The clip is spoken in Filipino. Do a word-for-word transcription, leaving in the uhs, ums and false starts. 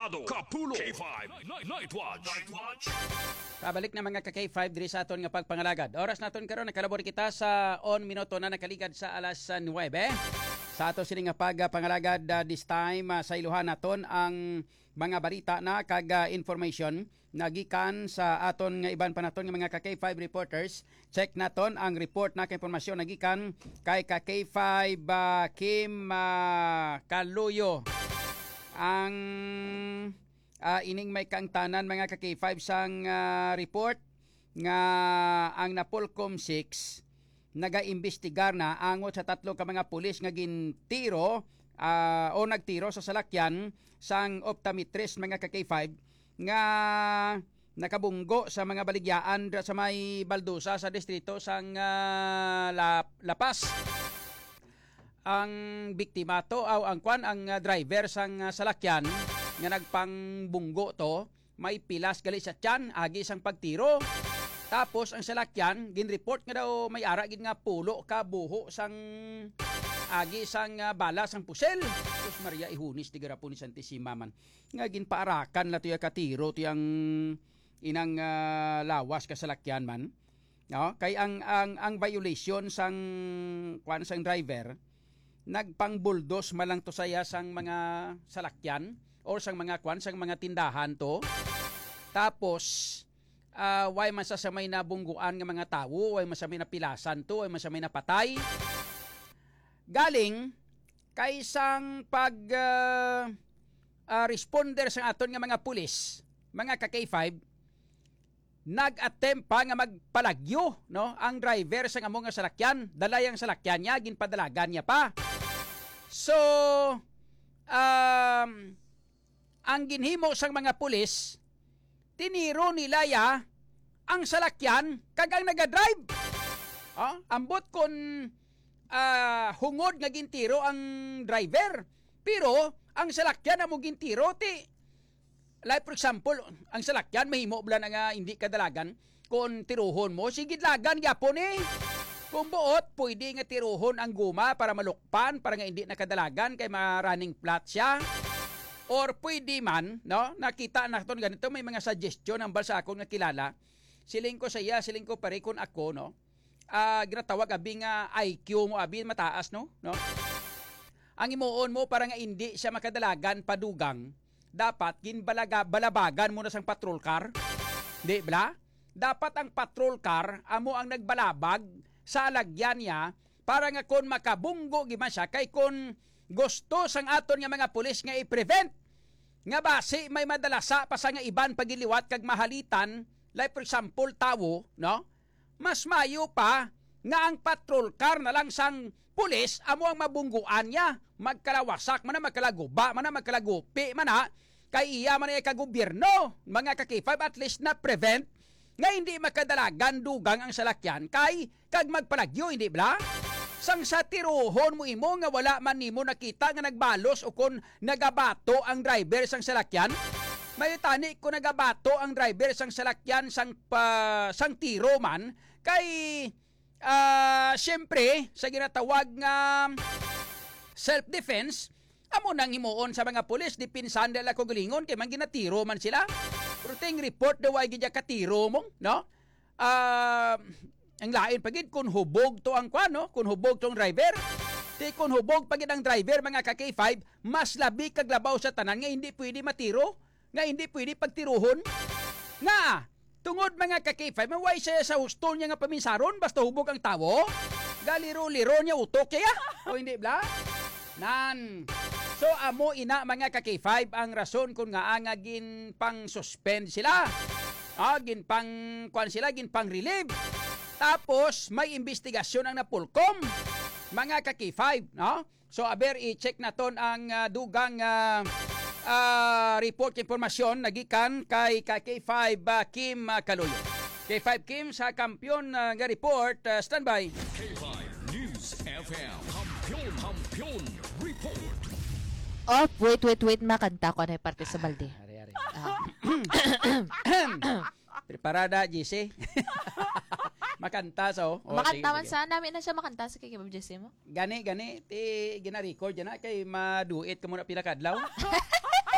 Abogado, Kapulo, K five, Night Watch. Night Watch. Pabalik na mga ka K five diri sa aton nga pagpangalagad. Oras naton karon nakalabor kita sa on minuto na nakaligad sa alas nine. Sa ato sini nga pagpangalagad uh, this time uh, sa iluhan naton ang mga balita na kag uh, information nagikan sa aton nga iban pa naton nga mga ka K five reporters. Check naton ang report na ka impormasyon nagikan kay ka K five uh, Kim uh, Kaluyo. Ang uh, ining may kaangtanan mga ka K five sang uh, report nga ang Napolcom six naga-imbestigar na angot sa tatlo ka mga pulis nga gintiro uh, o nagtiro sa salakyan sang optometrist mga ka K five nga nakabunggo sa mga baligyaan sa may Baldusa sa distrito sang uh, La, Lapas. Ang biktima to aw ang kwan ang uh, driver sang uh, salakyan nga nagpangbunggo to may pilas gali sa tiyan agi sang pagtiro. Tapos ang salakyan ginreport nga daw may ara gid nga pulo ka buho sang agi sang uh, bala sang pusel. Sus Maria ihunis ti garapon ni Santissima man. Nga ginpaarakan la to ya katiro ti ang inang uh, lawas ka salakyan man. No? Kay ang ang ang violation sang kwan sang driver nagpangbuldos malang to saya sang mga salakyan or sang mga kwan sang mga tindahan to. Tapos uh, way masasamay na bungguan nga mga tawo, way masamay na pilasan to, way masamay na patay. Galing kay sang pag uh, uh, responder sa aton nga mga pulis, mga ka K five nag-attempt pa nga magpalagyo no ang driver sa among nga salakyan, dalay ang salakyan niya ginpadalagan niya pa. So um, ang ginhimo sang mga pulis tiniro nila ya ang salakyan kag ang nagadrive. Ah, ambot kon uh, hungod nga gintiro ang driver. Pero ang salakyan amo gintiro ti like for example, ang salakyan mahimo bala na nga hindi kadalagan kung tiruhon mo sige lagan gyapon eh. Kung buot pwede nga tiruhon ang guma para malukpan para nga hindi nakadalagan kay ma-running flat siya. Or pwede man, no? Nakita na ito ganito, may mga suggestion ang balsa ako nga kilala. Siling ko sa iya, siling ko pare kun ako, no? Ah, uh, ginatawag abi nga I Q mo abi mataas, no? No? Ang imuon mo para nga hindi siya makadalagan padugang, dapat ginbalaga balabagan mo na sang patrol car. Di bla? Dapat ang patrol car amo ang nagbalabag sa lagyan niya para nga kon makabunggo giman siya kay kon gusto sang aton nga mga pulis nga i-prevent nga base may madalasa pa sa nga iban pagiliwat kag mahalitan like for example tawo no mas mayo pa nga ang patrol car na lang sang pulis amo ang mabungguan niya magkalawasak man na magkalaguba man na magkalagupi man na kay iya man ay kagobyerno mga ka K five at least na prevent nga hindi makadalagan dugang ang salakyan kay kag magpalagyo hindi bla? Sang sa tiruhon mo imo nga wala man nimo nakita nga nagbalos o kon nagabato ang driver sang salakyan. May tani ko nagabato ang driver sang salakyan sang pa, sang tiro man kay uh, syempre sa ginatawag nga self-defense amo nang himuon sa mga pulis dipinsan dela ko gulingon kay man ginatiro man sila. Pero ting report daw ay gidya katiro mo, no? Ah, uh, ang lain pagid kun hubog to ang kwan, no? Kun hubog tong driver. Di kun hubog pagid ang driver mga ka K five, mas labi kag labaw sa tanan nga hindi pwede matiro, nga hindi pwede pagtiruhon. Nga tungod mga ka K five, maway siya sa husto niya nga paminsaron basta hubog ang tawo. Galiro-liro niya utok kaya. O hindi bla? Nan. So amo ina mga ka K five ang rason kung nga nga gin pang suspend sila. Ah, gin pang kwan sila gin pang relieve. Tapos may investigasyon ang Napolcom mga ka K five, no? So aber i-check naton ang uh, dugang uh, uh, report impormasyon nagikan kay ka K five uh, Kim uh, Kaluyo. K five Kim sa kampiyon uh, nga report uh, standby. K five News F M Kampiyon Kampiyon Report. Oh, wait, wait, wait. Makanta ko na yung parte sa balde. Ari, ari. Preparada, G C? Makanta, so. Oh, makanta man sa namin na siya makanta sa kay Bob Jesse mo. Gani, gani. Ti, gina-record yan na. Kay maduit ka muna pinakadlaw.